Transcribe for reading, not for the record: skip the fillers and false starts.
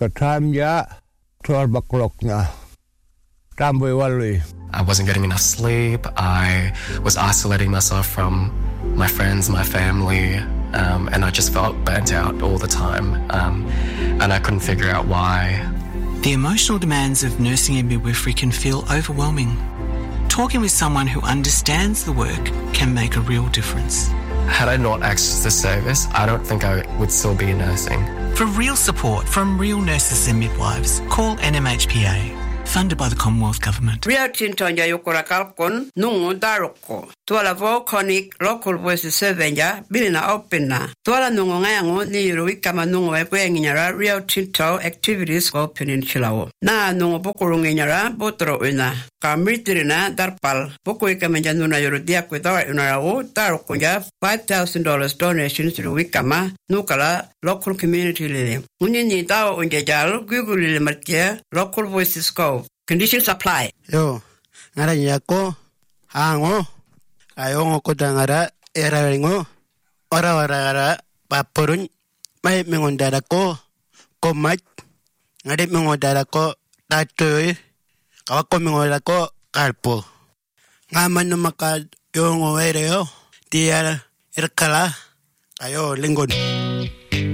time ya 12 o'clock na. Tamboy walloy. I wasn't getting enough sleep. I was isolating myself from my friends, my family, and I just felt burnt out all the time. And I couldn't figure out why. The emotional demands of nursing and midwifery can feel overwhelming. Talking with someone who understands the work can make a real difference. Had I not accessed the service, I don't think I would still be nursing. For real support from real nurses and midwives, call NMHPA. Funded by the Commonwealth Government. Rio Tinto ya yukura kalkon nungu daroko. Tuala volcanic local voices servenja bilina opena. Tuala nungu ngayangu ni yurui kama nungu epuenginyara Rio Tinto activities ko peninsula. Na nungu bukurunginyara botro una. Kamritirina darpal. Buku ikamenja nuna yurudia kwitara unarao darokonja $5,000 donation to wikama nukala local community lili. Unini tao unjajal Google lili martia local voices ko. Conditions apply. Yo, ngara nyako, hango, ayongo kodangara, eraringo, ora paporun, mai mengondara ko mat, ngare mengondara ko tatoy, kawako mengondara ko kalpo. Ngaman no maka yongo ereo, tiara erkala, ayo lingon.